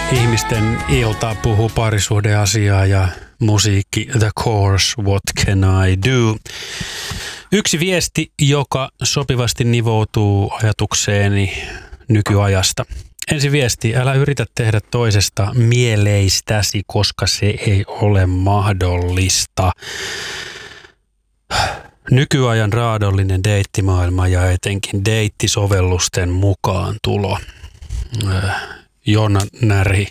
Ihmisten ilta puhuu parisuhdeasiaa ja musiikki The Course, What Can I Do? Yksi viesti, joka sopivasti nivoutuu ajatukseeni nykyajasta. Ensi viesti, älä yritä tehdä toisesta mieleistäsi, koska se ei ole mahdollista. Nykyajan raadollinen deittimaailma ja etenkin deittisovellusten mukaan tulo. Jonna Närhi,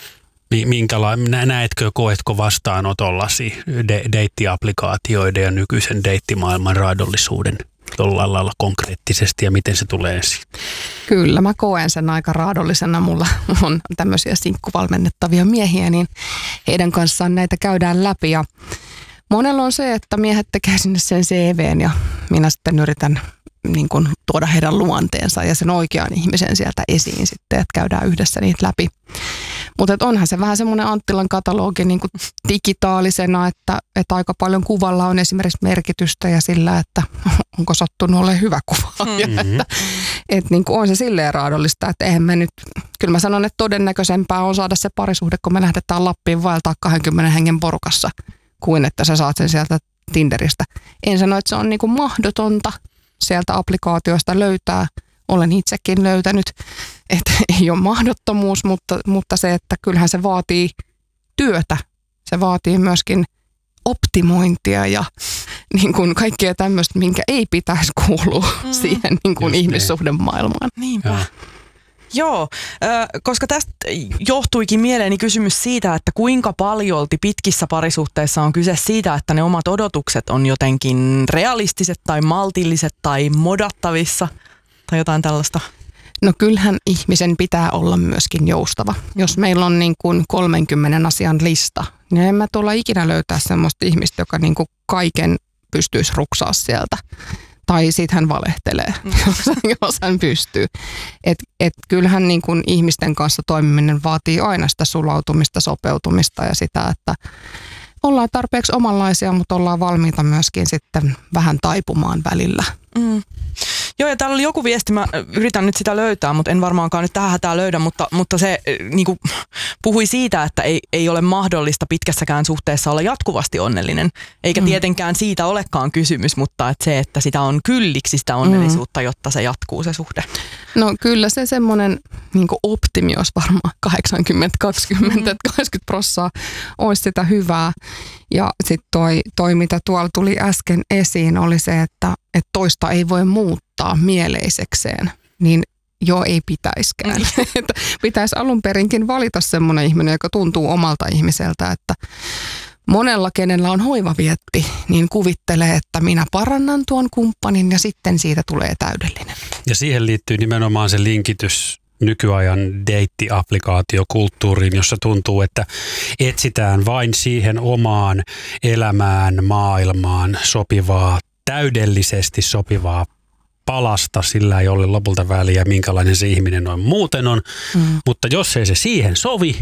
näetkö, koetko vastaanotollasi deittiaplikaatioiden ja nykyisen deittimaailman raadollisuuden jollain lailla konkreettisesti ja miten se tulee esiin? Kyllä, mä koen sen aika raadollisena. Mulla on tämmöisiä sinkkuvalmennettavia miehiä, niin heidän kanssaan näitä käydään läpi. Ja monella on se, että miehet tekee sinne sen CVn ja minä sitten yritän niin kuin tuoda heidän luonteensa ja sen oikean ihmisen sieltä esiin sitten, että käydään yhdessä niitä läpi. Mutta onhan se vähän semmoinen Anttilan katalogi niin kuin digitaalisena, että aika paljon kuvalla on esimerkiksi merkitystä ja sillä, että onko sattunut olemaan hyvä kuva. Mm-hmm. Että niin kuin on se silleen raadollista, että eihän me nyt, kyllä mä sanon, että todennäköisempää on saada se parisuhde, kun me lähdetään Lappiin vaeltaa 20 hengen porukassa, kuin että sä saat sen sieltä Tinderistä. En sano, että se on niin kuin mahdotonta sieltä applikaatioista löytää. Olen itsekin löytänyt, että ei ole mahdottomuus, mutta se, että kyllähän se vaatii työtä. Se vaatii myöskin optimointia ja niin kuin kaikkea tämmöistä, minkä ei pitäisi kuulua siihen niin kuin ihmissuhdemaailmaan. Niinpä. Joo, koska tästä johtuikin mieleeni kysymys siitä, että kuinka paljolti pitkissä parisuhteissa on kyse siitä, että ne omat odotukset on jotenkin realistiset tai maltilliset tai modattavissa tai jotain tällaista. No kyllähän ihmisen pitää olla myöskin joustava. Jos meillä on niin kuin 30 asian lista, niin en mä tuolla ikinä löytää semmoista ihmistä, joka niin kuin kaiken pystyisi ruksaa sieltä. Tai sit hän valehtelee, jos hän pystyy. Et kyllähän niin kuin ihmisten kanssa toimiminen vaatii aina sitä sulautumista, sopeutumista ja sitä, että ollaan tarpeeksi omanlaisia, mutta ollaan valmiita myöskin sitten vähän taipumaan välillä. Mm. Joo, ja täällä oli joku viesti, mä yritän nyt sitä löytää, mutta en varmaankaan nyt tähän hätään löydä, mutta se niin kuin puhui siitä, että ei ole mahdollista pitkässäkään suhteessa olla jatkuvasti onnellinen, eikä tietenkään siitä olekaan kysymys, mutta että se, että sitä on kylliksi sitä onnellisuutta, jotta se jatkuu se suhde. No kyllä se semmoinen niin kuin optimi olisi varmaan 80-20, että 20% olisi sitä hyvää. Ja sitten toi, mitä tuolla tuli äsken esiin, oli se, että toista ei voi muuttaa mieleisekseen, niin joo, ei pitäiskään. Pitäisi alun perinkin valita semmoinen ihminen, joka tuntuu omalta ihmiseltä, että monella, kenellä on hoivavietti, niin kuvittelee, että minä parannan tuon kumppanin ja sitten siitä tulee täydellinen. Ja siihen liittyy nimenomaan se linkitys nykyajan deittiapplikaatiokulttuuriin, jossa tuntuu, että etsitään vain siihen omaan elämään, maailmaan sopivaa, täydellisesti sopivaa palasta, sillä ei ole lopulta väliä, minkälainen se ihminen noin muuten on. Mutta jos ei se siihen sovi,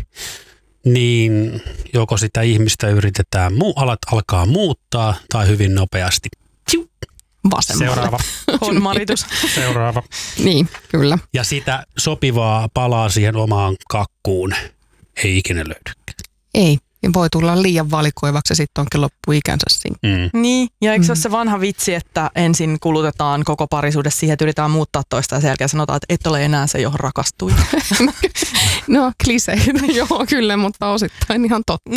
niin joko sitä ihmistä yritetään alkaa muuttaa tai hyvin nopeasti. Vasemmalle. Seuraava. Honmaritus. Seuraava. Niin, kyllä. Ja sitä sopivaa palaa siihen omaan kakkuun ei ikinä löydy. Ei. Voi tulla liian valikoivaksi ja sitten onkin loppuikänsä siinä. Niin, ja eikö se ole se vanha vitsi, että ensin kulutetaan koko parisuhde siihen, että yritetään muuttaa toista ja sen jälkeen sanotaan, että et ole enää se, johon rakastui. No, kliseitä, joo kyllä, mutta osittain ihan totta.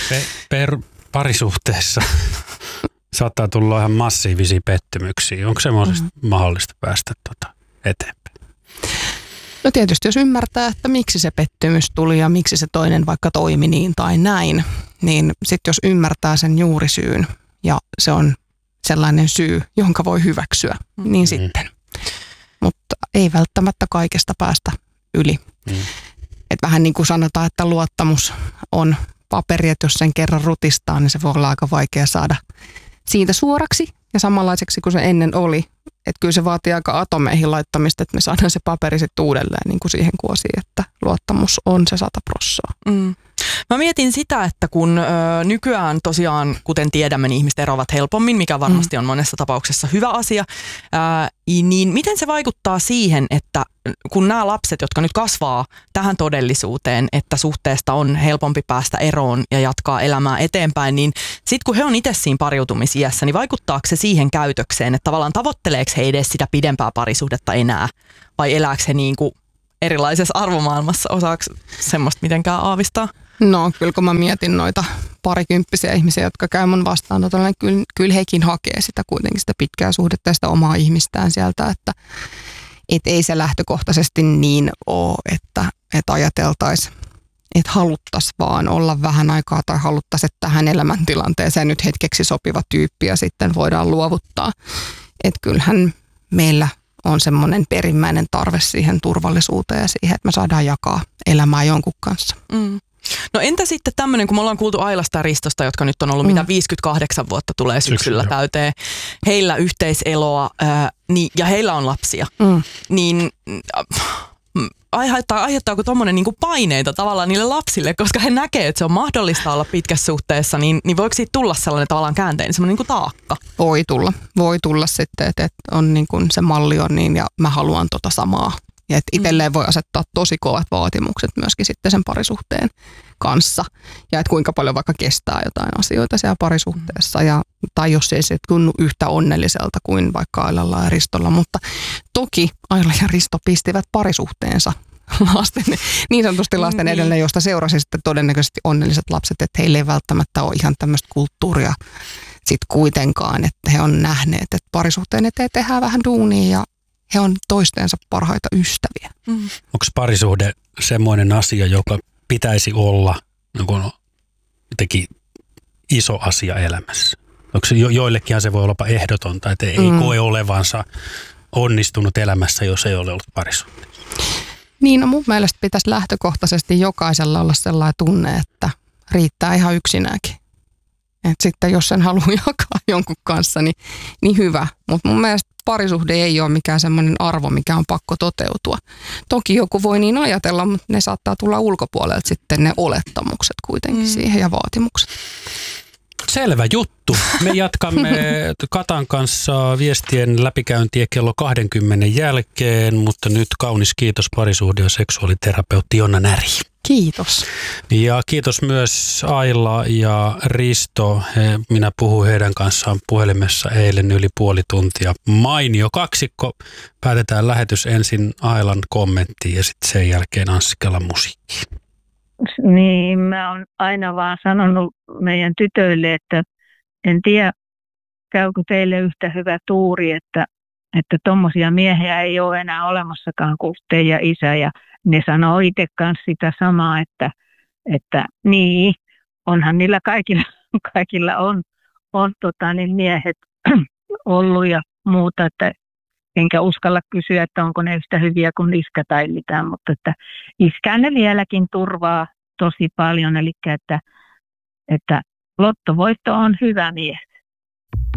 Parisuhteessa saattaa tulla ihan massiivisia pettymyksiä. Onko semmoisesta mahdollista päästä eteenpäin? No tietysti, jos ymmärtää, että miksi se pettymys tuli ja miksi se toinen vaikka toimi niin tai näin, niin sitten jos ymmärtää sen juurisyyn ja se on sellainen syy, jonka voi hyväksyä, niin sitten. Mutta ei välttämättä kaikesta päästä yli. Et vähän niin kuin sanotaan, että luottamus on paperi, että jos sen kerran rutistaa, niin se voi olla aika vaikea saada siitä suoraksi ja samanlaiseksi kuin se ennen oli. Että kyllä se vaatii aika atomeihin laittamista, että me saadaan se paperi sitten uudelleen niin kuin siihen kuosiin, että luottamus on se 100%. Mä mietin sitä, että kun nykyään tosiaan, kuten tiedämme, niin ihmiset eroavat helpommin, mikä varmasti on monessa tapauksessa hyvä asia, niin miten se vaikuttaa siihen, että kun nämä lapset, jotka nyt kasvaa tähän todellisuuteen, että suhteesta on helpompi päästä eroon ja jatkaa elämää eteenpäin, niin sitten kun he on itse siinä pariutumisiässä, niin vaikuttaako se siihen käytökseen, että tavallaan tavoitteleeko he edes sitä pidempää parisuhdetta enää, vai elääkö he niin kuin erilaisessa arvomaailmassa, osaako semmoista mitenkään aavistaa? No kyllä kun mä mietin noita parikymppisiä ihmisiä, jotka käy mun vastaanotolla, niin kyllä hekin hakee sitä kuitenkin sitä pitkää suhdetta ja sitä omaa ihmistään sieltä, että ei se lähtökohtaisesti niin ole, että ajateltaisiin, että haluttaisiin vaan olla vähän aikaa tai haluttaisiin, että tähän elämäntilanteeseen nyt hetkeksi sopiva tyyppi ja sitten voidaan luovuttaa. Että kyllähän meillä on semmoinen perimmäinen tarve siihen turvallisuuteen ja siihen, että me saadaan jakaa elämää jonkun kanssa. Mm. No entä sitten tämmöinen, kun me ollaan kuultu Ailasta ja Ristosta, jotka nyt on ollut mitä 58 vuotta tulee syksyllä täyteen, heillä yhteiseloa ja heillä on lapsia, niin aiheuttaako tommoinen niinku paineita tavallaan niille lapsille, koska he näkee, että se on mahdollista olla pitkässä suhteessa, niin voiko siitä tulla sellainen tavallaan käänteinen, semmoinen niinku taakka? Voi tulla sitten, että on niin kuin se malli on niin ja mä haluan tota samaa. Ja että itselleen voi asettaa tosi kovat vaatimukset myöskin sitten sen parisuhteen kanssa. Ja että kuinka paljon vaikka kestää jotain asioita siellä parisuhteessa. Tai jos ei se tunnu yhtä onnelliselta kuin vaikka Ailalla ja Ristolla. Mutta toki Aila ja Risto pistivät parisuhteensa niin sanotusti lasten edelle, josta seurasi sitten todennäköisesti onnelliset lapset. Että heillä ei välttämättä ole ihan tämmöistä kulttuuria sitten kuitenkaan. Että he on nähneet, että parisuhteen eteen tehdään vähän duunia ja he on toistensa parhaita ystäviä. Onko parisuhde semmoinen asia, joka pitäisi olla jotenkin iso asia elämässä? Onko se joillekinhan se voi olla ehdotonta, että ei koe olevansa onnistunut elämässä, jos ei ole ollut parisuhteessa? Niin, no mun mielestä pitäisi lähtökohtaisesti jokaisella olla sellainen tunne, että riittää ihan yksinäänkin. Et sitten jos sen haluaa jakaa jonkun kanssa, niin hyvä. Mutta mun mielestä parisuhde ei ole mikään semmoinen arvo, mikä on pakko toteutua. Toki joku voi niin ajatella, mutta ne saattaa tulla ulkopuolelta sitten ne olettamukset kuitenkin siihen ja vaatimukset. Selvä juttu. Me jatkamme Katan kanssa viestien läpikäyntiä kello 20 jälkeen, mutta nyt kaunis kiitos parisuhde- ja seksuaaliterapeutti Jonna Näri. Kiitos. Ja kiitos myös Aila ja Risto. Minä puhuin heidän kanssaan puhelimessa eilen yli puoli tuntia. Mainio kaksikko. Päätetään lähetys ensin Ailan kommenttiin ja sitten sen jälkeen Anssi Kelan musiikkiin. Niin, mä oon aina vaan sanonut meidän tytöille, että en tiedä, käykö teille yhtä hyvä tuuri, että tommosia miehiä ei ole enää olemassakaan kuin teidän isä. Ja ne sanoo itse kanssa sitä samaa, että niin, onhan niillä kaikilla on miehet ollut ja muuta, että enkä uskalla kysyä, että onko ne yhtä hyviä kuin iskä tai mitään, mutta että iskään ne vieläkin turvaa tosi paljon, eli että lottovoitto on hyvä mies.